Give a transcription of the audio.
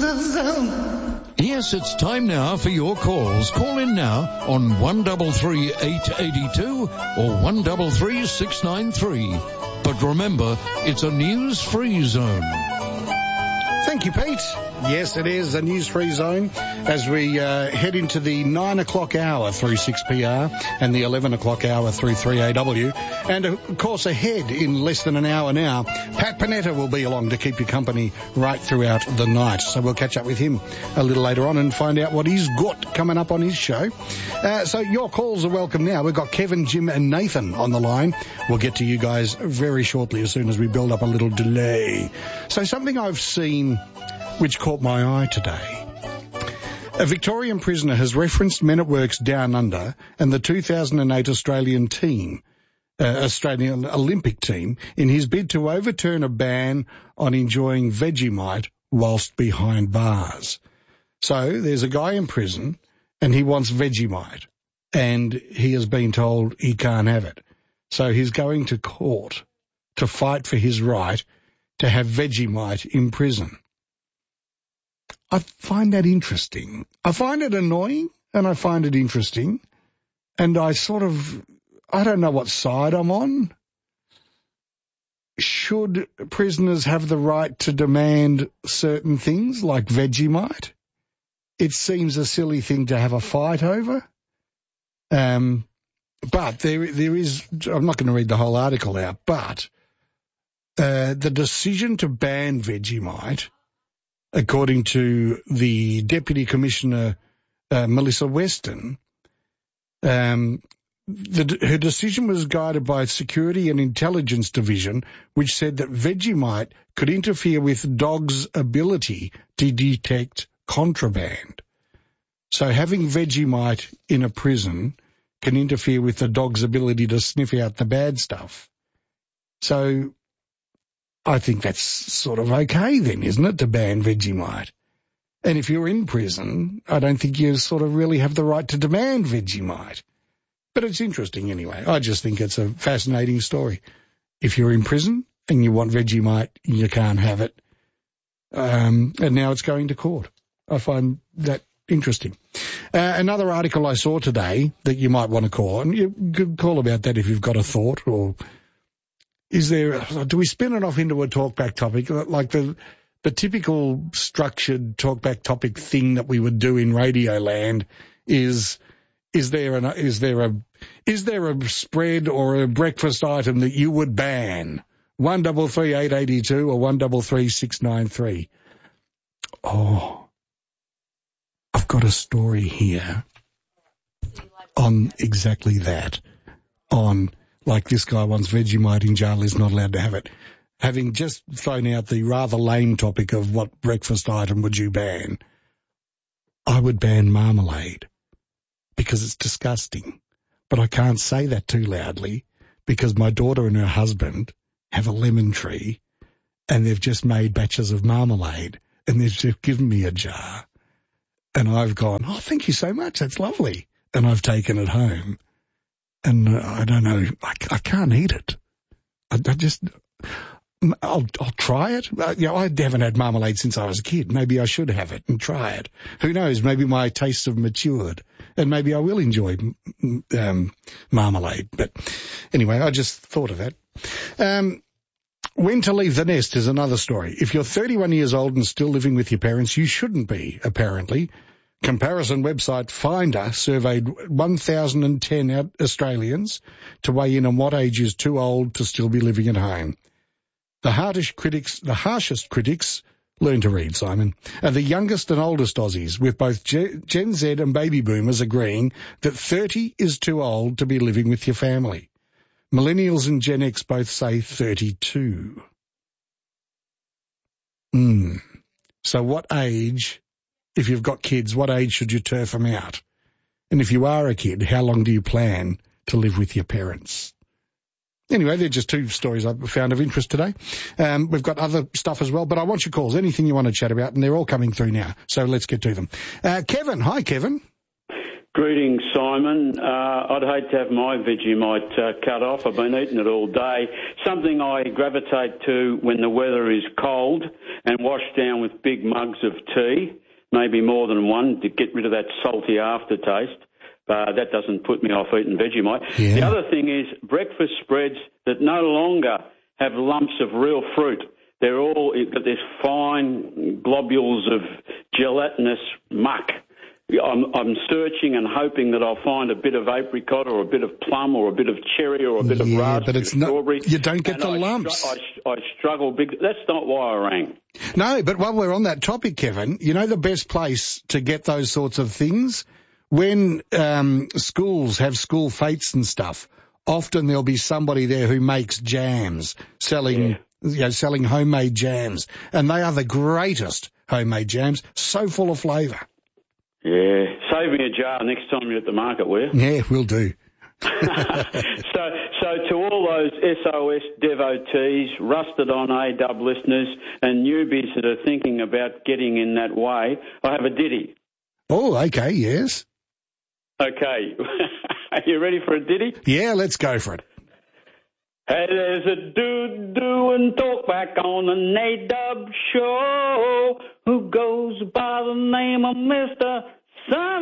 Yes, it's time now for your calls. Call in now on 133 882 or 133 693. But remember, it's a news-free zone. Thank you, Pete. Yes, it is a news-free zone as we head into the 9 o'clock hour through 6PR and the 11 o'clock hour through 3AW. And, of course, ahead in less than an hour now, Pat Panetta will be along to keep you company right throughout the night. So we'll catch up with him a little later on and find out what he's got coming up on his show. So your calls are welcome now. We've got Kevin, Jim and Nathan on the line. We'll get to you guys very shortly as soon as we build up a little delay. So something I've seen which caught my eye today. A Victorian prisoner has referenced Men at Work's Down Under and the 2008 Australian Olympic team in his bid to overturn a ban on enjoying Vegemite whilst behind bars. So there's a guy in prison and he wants Vegemite and he has been told he can't have it. So he's going to court to fight for his right to have Vegemite in prison. I find that interesting. I find it annoying and I find it interesting. And I don't know what side I'm on. Should prisoners have the right to demand certain things like Vegemite? It seems a silly thing to have a fight over. But there is, I'm not going to read the whole article out, but the decision to ban Vegemite, according to the Deputy Commissioner, Melissa Weston, her decision was guided by Security and Intelligence Division, which said that Vegemite could interfere with dogs' ability to detect contraband. So having Vegemite in a prison can interfere with the dog's ability to sniff out the bad stuff. So I think that's sort of okay then, isn't it, to ban Vegemite? And if you're in prison, I don't think you sort of really have the right to demand Vegemite. But it's interesting anyway. I just think it's a fascinating story. If you're in prison and you want Vegemite, you can't have it. And now it's going to court. I find that interesting. Another article I saw today that you might want to call, and you could call about that if you've got a thought, or do we spin it off into a talkback topic, like the typical structured talkback topic thing that we would do in Radio Land? Is there a spread or a breakfast item that you would ban? 133 882 or 133 693. Oh, I've got a story here on exactly that. Like this guy wants Vegemite in jail, is not allowed to have it. Having just thrown out the rather lame topic of what breakfast item would you ban, I would ban marmalade because it's disgusting. But I can't say that too loudly because my daughter and her husband have a lemon tree and they've just made batches of marmalade and they've just given me a jar. And I've gone, oh, thank you so much, that's lovely. And I've taken it home. And I don't know, I can't eat it. I'll try it. I haven't had marmalade since I was a kid. Maybe I should have it and try it. Who knows? Maybe my tastes have matured and maybe I will enjoy marmalade. But anyway, I just thought of that. When to leave the nest is another story. If you're 31 years old and still living with your parents, you shouldn't be, apparently. Comparison website Finder surveyed 1,010 Australians to weigh in on what age is too old to still be living at home. The harshest critics, learn to read, Simon, are the youngest and oldest Aussies, with both Gen Z and baby boomers agreeing that 30 is too old to be living with your family. Millennials and Gen X both say 32. So what age, if you've got kids, what age should you turf them out? And if you are a kid, how long do you plan to live with your parents? Anyway, they're just two stories I found of interest today. We've got other stuff as well, but I want your calls, anything you want to chat about, and they're all coming through now. So let's get to them. Kevin. Hi, Kevin. Greetings, Simon. I'd hate to have my Vegemite cut off. I've been eating it all day. Something I gravitate to when the weather is cold and wash down with big mugs of tea, maybe more than one, to get rid of that salty aftertaste. That doesn't put me off eating Vegemite. Yeah. The other thing is breakfast spreads that no longer have lumps of real fruit. They're all got this fine globules of gelatinous muck. I'm searching and hoping that I'll find a bit of apricot or a bit of plum or a bit of cherry or a bit of raspberry, but it's strawberry. You don't get the lumps. I struggle big. That's not why I rang. No, but while we're on that topic, Kevin, you know the best place to get those sorts of things? When schools have school fetes and stuff, often there'll be somebody there who makes jams, selling homemade jams, and they are the greatest homemade jams, so full of flavour. Yeah, save me a jar next time you're at the market, will you? Yeah, we'll do. So to all those SOS devotees, rusted on AW listeners, and newbies that are thinking about getting in that way, I have a ditty. Oh, okay, yes. Okay, are you ready for a ditty? Yeah, let's go for it. Hey, there's a dude doing talk back on the NADUB show who goes by the name of Mr. Simon.